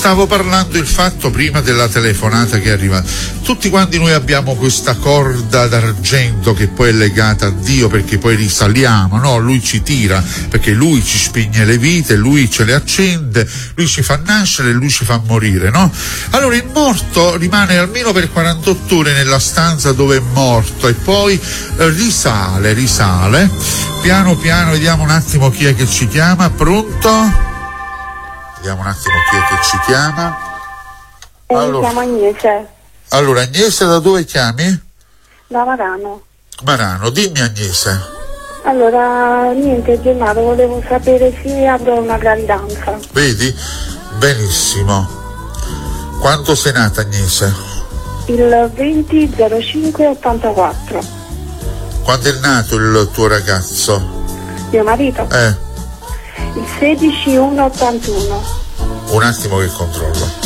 Stavo parlando il fatto prima della telefonata che arriva. Tutti quanti noi abbiamo questa corda d'argento che poi è legata a Dio, perché poi risaliamo, no? Lui ci tira, perché lui ci spegne le vite, lui ce le accende, lui ci fa nascere e lui ci fa morire, no? Allora il morto rimane almeno per 48 ore nella stanza dove è morto e poi risale. Piano piano, vediamo un attimo chi è che ci chiama. Pronto? Vediamo un attimo chi è che ci chiama. Mi chiamo Agnese. Allora, Agnese, da dove chiami? Da Marano. Marano, dimmi Agnese. Allora, niente, Gennaro, volevo sapere se avrò una gravidanza. Vedi? Benissimo. Quando sei nata, Agnese? Il 20/05/84. Quando è nato il tuo ragazzo? Mio marito? Il 16/1/81. Un attimo che controllo.